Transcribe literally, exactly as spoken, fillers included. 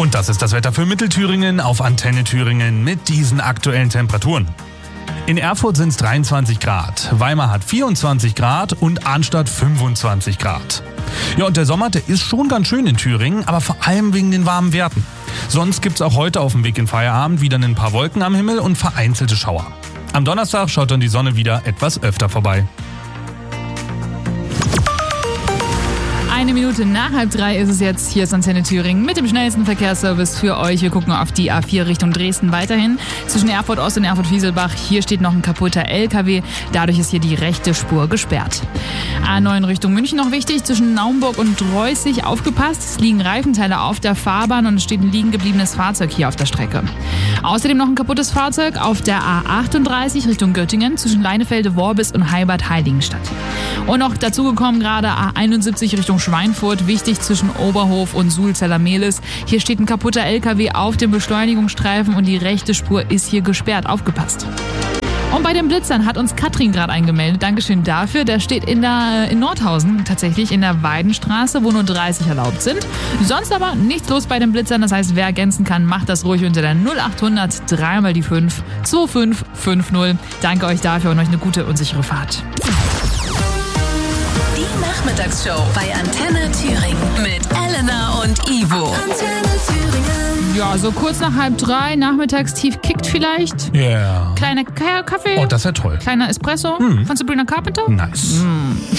Und das ist das Wetter für Mittelthüringen auf Antenne Thüringen mit diesen aktuellen Temperaturen. In Erfurt sind es dreiundzwanzig Grad, Weimar hat vierundzwanzig Grad und Arnstadt fünfundzwanzig Grad. Ja, und der Sommer, der ist schon ganz schön in Thüringen, aber vor allem wegen den warmen Werten. Sonst gibt's auch heute auf dem Weg in Feierabend wieder ein paar Wolken am Himmel und vereinzelte Schauer. Am Donnerstag schaut dann die Sonne wieder etwas öfter vorbei. Eine Minute nach halb drei ist es jetzt. Hier ist Antenne Thüringen mit dem schnellsten Verkehrsservice für euch. Wir gucken auf die A vier Richtung Dresden weiterhin. Zwischen Erfurt Ost und Erfurt Wieselbach. Hier steht noch ein kaputter L K W. Dadurch ist hier die rechte Spur gesperrt. A neun Richtung München noch wichtig. Zwischen Naumburg und Reußig aufgepasst. Es liegen Reifenteile auf der Fahrbahn und es steht ein liegen gebliebenes Fahrzeug hier auf der Strecke. Außerdem noch ein kaputtes Fahrzeug auf der A achtunddreißig Richtung Göttingen. Zwischen Leinefelde, Worbis und Heibad-Heiligenstadt. Und noch dazugekommen gerade A einundsiebzig Richtung Schweinfurt, wichtig zwischen Oberhof und Sulzeller-Mehlis. Hier steht ein kaputter L K W auf dem Beschleunigungsstreifen und die rechte Spur ist hier gesperrt. Aufgepasst. Und bei den Blitzern hat uns Katrin gerade eingemeldet. Dankeschön dafür. Der steht in, der, in Nordhausen, tatsächlich in der Weidenstraße, wo nur dreißig erlaubt sind. Sonst aber nichts los bei den Blitzern. Das heißt, wer ergänzen kann, macht das ruhig unter der null achthundert drei mal die fünf zwei fünf fünf null. Danke euch dafür und euch eine gute und sichere Fahrt. Die Nachmittagsshow bei Antenne Thüringen mit Elena und Ivo. Antenne Thüringen. Ja, so kurz nach halb drei, Nachmittagstief kickt vielleicht. Ja. Yeah. Kleiner K- Kaffee. Oh, das wäre toll. Kleiner Espresso hm. von Sabrina Carpenter. Nice. Hm.